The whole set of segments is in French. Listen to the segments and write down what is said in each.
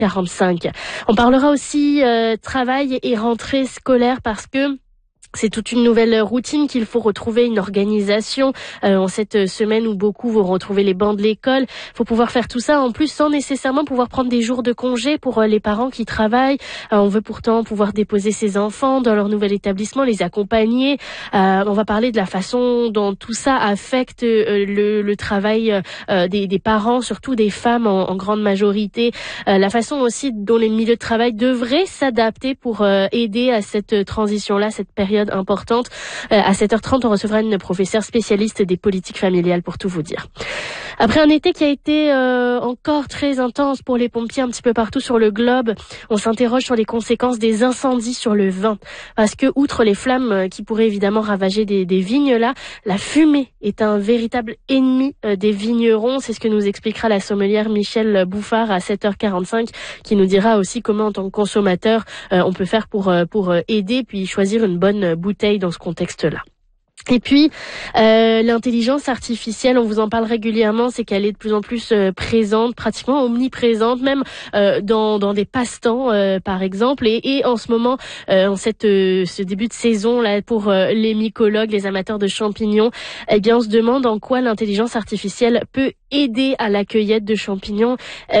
7h45. On parlera aussi travail et rentrée scolaire parce que c'est toute une nouvelle routine qu'il faut retrouver, une organisation en cette semaine où beaucoup vont retrouver les bancs de l'école. Il faut pouvoir faire tout ça en plus sans nécessairement pouvoir prendre des jours de congé pour les parents qui travaillent. On veut pourtant pouvoir déposer ses enfants dans leur nouvel établissement, les accompagner. On va parler de la façon dont tout ça affecte le travail des parents, surtout des femmes en grande majorité. La façon aussi dont les milieux de travail devraient s'adapter pour aider à cette transition-là, cette période importante. À 7h30, on recevra une professeure spécialiste des politiques familiales pour tout vous dire. Après un été qui a été encore très intense pour les pompiers un petit peu partout sur le globe, on s'interroge sur les conséquences des incendies sur le vin. Parce que, outre les flammes qui pourraient évidemment ravager des vignes là, la fumée est un véritable ennemi des vignerons. C'est ce que nous expliquera la sommelière Michèle Bouffard à 7h45, qui nous dira aussi comment, en tant que consommateur, on peut faire pour aider, puis choisir une bonne bouteille dans ce contexte-là. Et puis, l'intelligence artificielle, on vous en parle régulièrement, c'est qu'elle est de plus en plus présente, pratiquement omniprésente, même dans des passe-temps, par exemple. Et en ce moment, en ce début de saison là, pour les mycologues, les amateurs de champignons, eh bien, on se demande en quoi l'intelligence artificielle peut aider à la cueillette de champignons.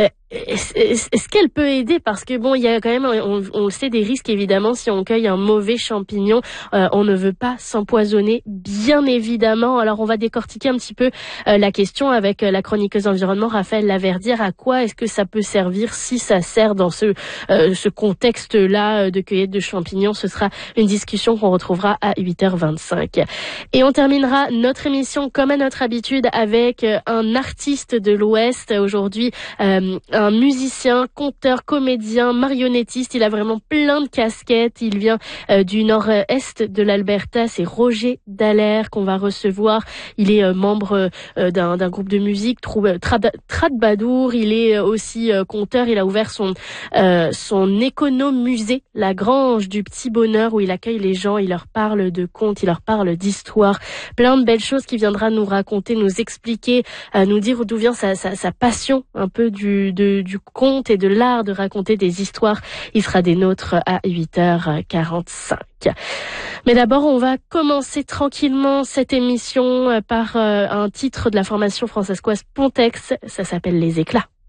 Est-ce qu'elle peut aider? Parce que bon, il y a quand même, on le sait, des risques évidemment si on cueille un mauvais champignon. On ne veut pas s'empoisonner, bien évidemment. Alors on va décortiquer un petit peu la question avec la chroniqueuse environnement Raphaël Laverdière. À quoi est-ce que ça peut servir, si ça sert dans ce contexte-là de cueillette de champignons? Ce sera une discussion qu'on retrouvera à 8h25. Et on terminera notre émission comme à notre habitude avec un artiste de l'Ouest. Aujourd'hui, un musicien, conteur, comédien, marionnettiste. Il a vraiment plein de casquettes. Il vient du nord-est de l'Alberta. C'est Roger Dallaire qu'on va recevoir. Il est membre d'un groupe de musique, Tradbadour. Il est aussi conteur. Il a ouvert son économusée, la Grange du Petit Bonheur, où il accueille les gens. Il leur parle de contes, il leur parle d'histoire. Plein de belles choses qu'il viendra nous raconter, nous expliquer, nous dire d'où vient sa passion un peu du conte et de l'art de raconter des histoires. Il sera des nôtres à 8h45. Mais d'abord, on va commencer tranquillement cette émission par un titre de la formation françaiscoise Pontex. Ça s'appelle Les Éclats.